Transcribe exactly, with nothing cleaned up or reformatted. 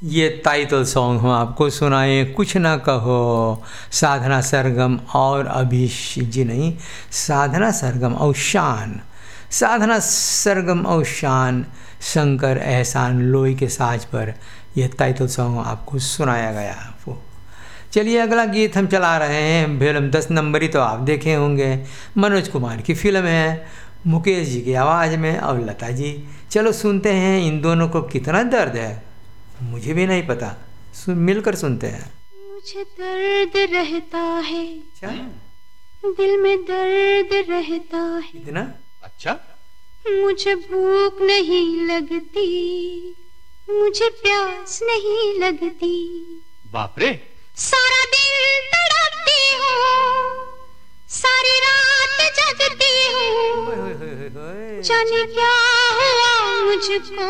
ये title song हम आपको सुनाए, कुछ ना कहो, साधना सरगम और अभीश जी नहीं, साधना सरगम और शान, साधना सरगम और शान, शंकर एहसान लोई के साज पर यह टाइटल सॉन्ग आपको सुनाया गया। वो चलिए अगला गीत हम चला रहे हैं, फिल्म दस नंबरी तो आप देखे होंगे, मनोज कुमार की फिल्म है, मुकेश जी की आवाज़ में और लता जी। चलो सुनते हैं इन दोनों को कितना दर्द है, मुझे भी नहीं पता, सुन मिलकर सुनते हैं। मुझे दर्द रहता है, अच्छा, दिल में दर्द रहता है, इतना अच्छा, मुझे भूख नहीं लगती, मुझे प्यास नहीं लगती, बाप रे, सारा दिन तड़पती हूँ, सारी रात जगती हूँ, ओए होए होए होए। जाने क्या हुआ मुझको।